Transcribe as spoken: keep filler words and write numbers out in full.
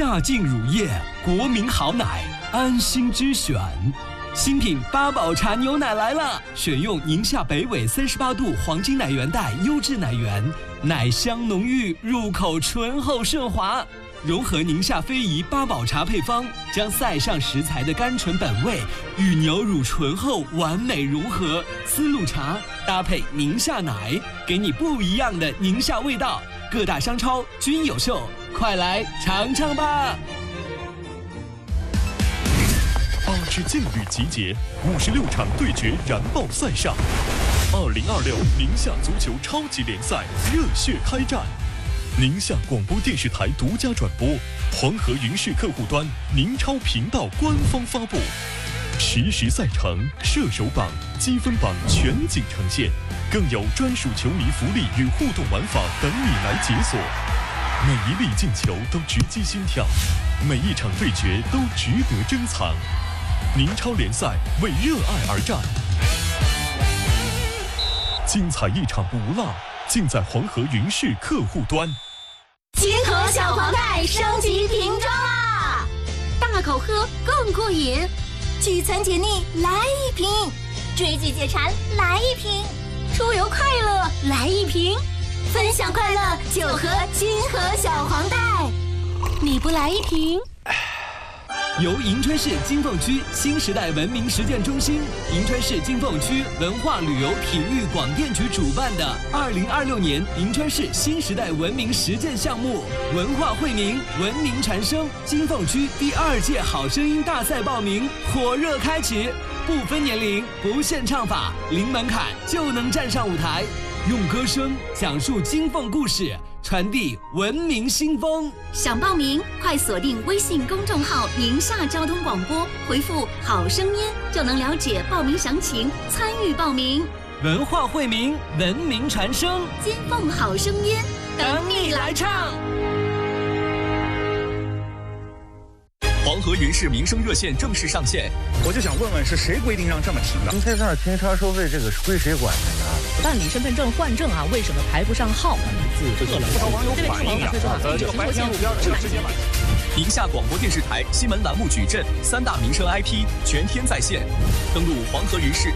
夏净乳业，国民好奶，安心之选。新品八宝茶牛奶来了，选用宁夏北纬三十八度黄金奶源带优质奶源，奶香浓郁，入口醇厚顺滑。融合宁夏非遗八宝茶配方，将塞上食材的甘醇本味与牛乳醇厚完美融合。丝路茶搭配宁夏奶，给你不一样的宁夏味道。各大商超均有售，快来尝尝吧！ 八支劲旅集结，五十六场对决燃爆赛上。二零二六宁夏足球超级联赛热血开战。宁夏广播电视台独家转播，黄河云视客户端宁超频道官方发布，实时赛程、射手榜、积分榜全景呈现，更有专属球迷福利与互动玩法等你来解锁。每一粒进球都直击心跳，每一场对决都值得珍藏。宁超联赛为热爱而战，精彩一场不落，尽在黄河云视客户端。 金河小黄袋升级瓶装啦！大口喝更过瘾，聚餐解腻来一瓶，追剧解馋来一瓶，出游快乐来一瓶，分享快乐就喝金河小黄袋。你不来一瓶？ 由银川市金凤区新时代文明实践中心、银川市金凤区文化旅游体育广电局主办的二零二六年银川市新时代文明实践项目“文化惠民，文明传声”金凤区第二届好声音大赛报名火热开启，不分年龄，不限唱法，零门槛就能站上舞台，用歌声讲述金凤故事，传递文明新风。 想报名，快锁定微信公众号“宁夏交通广播”，回复“好声音”就能了解报名详情，参与报名。 文化惠民，文明传声， 金凤好声音， 等你来唱。 黄河云视民生热线正式上线， 我就想问问，是谁规定让这么停的？ 您在这儿停车收费，这个是归谁管的呀？ 办理身份证换证啊，为什么排不上号？ 不少网友反映呀，呃，这个白天路边这个直接买。 宁夏广播电视台新闻栏目矩阵三大民生 I P 全天在线，登录黄河云视